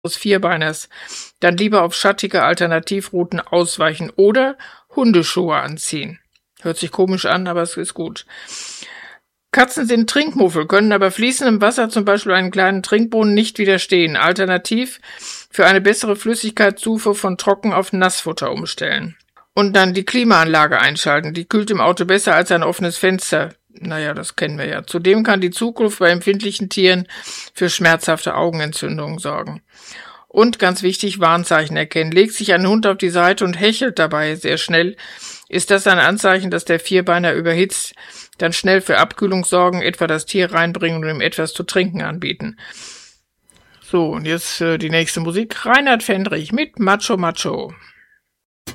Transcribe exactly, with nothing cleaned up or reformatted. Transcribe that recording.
des Vierbeiners, dann lieber auf schattige Alternativrouten ausweichen oder Hundeschuhe anziehen. Hört sich komisch an, aber es ist gut. Katzen sind Trinkmuffel, können aber fließendem Wasser, zum Beispiel einen kleinen Trinkbrunnen, nicht widerstehen. Alternativ für eine bessere Flüssigkeitszufuhr von Trocken auf Nassfutter umstellen. Und dann die Klimaanlage einschalten. Die kühlt im Auto besser als ein offenes Fenster. Naja, das kennen wir ja. Zudem kann die Zugluft bei empfindlichen Tieren für schmerzhafte Augenentzündungen sorgen. Und ganz wichtig, Warnzeichen erkennen. Legt sich ein Hund auf die Seite und hechelt dabei sehr schnell, ist das ein Anzeichen, dass der Vierbeiner überhitzt. Dann schnell für Abkühlung sorgen, etwa das Tier reinbringen und ihm etwas zu trinken anbieten. So, und jetzt äh, die nächste Musik. Reinhard Fendrich mit Macho Macho.